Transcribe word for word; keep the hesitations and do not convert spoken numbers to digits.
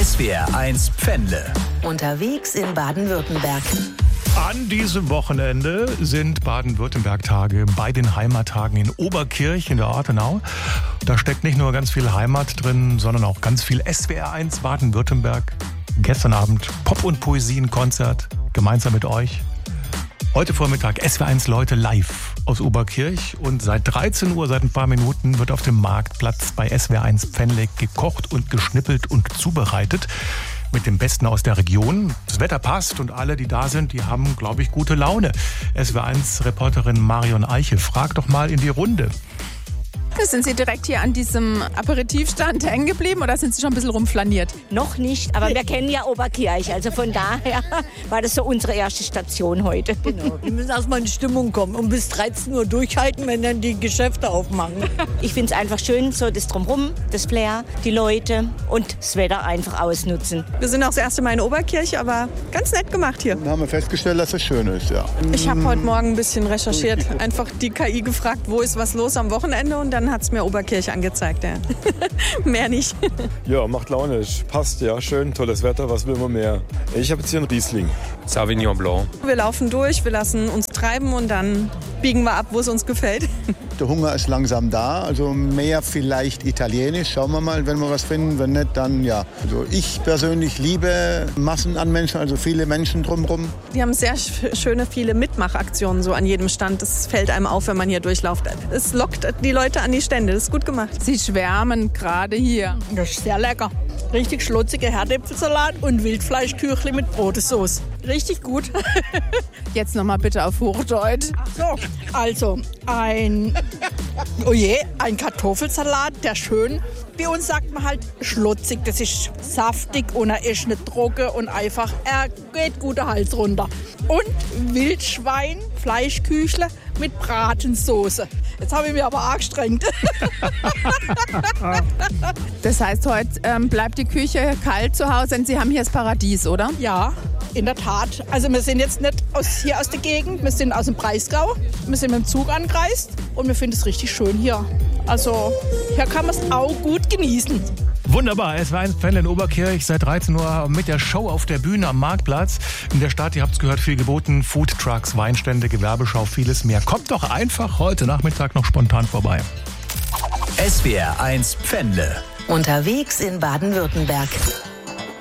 S W R eins Pfändle. Unterwegs in Baden-Württemberg. An diesem Wochenende sind Baden-Württemberg-Tage bei den Heimattagen in Oberkirch in der Ortenau. Da steckt nicht nur ganz viel Heimat drin, sondern auch ganz viel S W R eins Baden-Württemberg. Gestern Abend Pop- und Poesien-Konzert gemeinsam mit euch. Heute Vormittag S W R eins Leute live aus Oberkirch und seit dreizehn Uhr, seit ein paar Minuten, wird auf dem Marktplatz bei S W R eins Pfändle gekocht und geschnippelt und zubereitet. Mit dem Besten aus der Region. Das Wetter passt und alle, die da sind, die haben, glaube ich, gute Laune. S W R eins Reporterin Marion Eiche fragt doch mal in die Runde. Sind Sie direkt hier an diesem Aperitivstand hängen geblieben oder sind Sie schon ein bisschen rumflaniert? Noch nicht, aber wir kennen ja Oberkirch. Also von daher war das so unsere erste Station heute. Genau, wir müssen erstmal in Stimmung kommen und bis dreizehn Uhr durchhalten, wenn dann die Geschäfte aufmachen. Ich finde es einfach schön, so das Drumherum, das Flair, die Leute und das Wetter einfach ausnutzen. Wir sind auch das erste Mal in Oberkirch, aber ganz nett gemacht hier. Dann haben wir festgestellt, dass es schön ist, ja. Ich habe heute Morgen ein bisschen recherchiert, einfach die K I gefragt, wo ist was los am Wochenende und dann hat es mir Oberkirch angezeigt. Ja. Mehr nicht. Ja, macht Laune. Passt, ja, schön, tolles Wetter, was will man mehr? Ich habe jetzt hier einen Riesling. Sauvignon Blanc. Wir laufen durch, wir lassen uns treiben und dann biegen wir ab, wo es uns gefällt. Der Hunger ist langsam da, also mehr vielleicht italienisch. Schauen wir mal, wenn wir was finden. Wenn nicht, dann ja. Also ich persönlich liebe Massen an Menschen, also viele Menschen drumherum. Die haben sehr sch- schöne, viele Mitmachaktionen so an jedem Stand. Das fällt einem auf, wenn man hier durchläuft. Es lockt die Leute an die Stände. Das ist gut gemacht. Sie schwärmen gerade hier. Das ist sehr lecker. Richtig schlotzige Herdäpfelsalat und Wildfleischküchli mit Brodesauce. Richtig gut. Jetzt nochmal bitte auf Hochdeutsch. Ach so, also ein, oh je, ein Kartoffelsalat, der schön, bei uns sagt man halt schlotzig, das ist saftig und er ist nicht trocken und einfach, er geht gut der Hals runter. Und Wildschwein, Fleischküchle mit Bratensoße. Jetzt habe ich mich aber angestrengt. Das heißt, heute ähm, bleibt die Küche kalt zu Hause, denn Sie haben hier das Paradies, oder? Ja, in der Tat. Also wir sind jetzt nicht aus, hier aus der Gegend, wir sind aus dem Breisgau. Wir sind mit dem Zug angereist und wir finden es richtig schön hier. Also hier kann man es auch gut genießen. Wunderbar, S W R eins Pfändle in Oberkirch seit dreizehn Uhr mit der Show auf der Bühne am Marktplatz. In der Stadt, ihr habt es gehört, viel geboten. Foodtrucks, Weinstände, Gewerbeschau, vieles mehr. Kommt doch einfach heute Nachmittag noch spontan vorbei. S W R eins Pfändle. Unterwegs in Baden-Württemberg.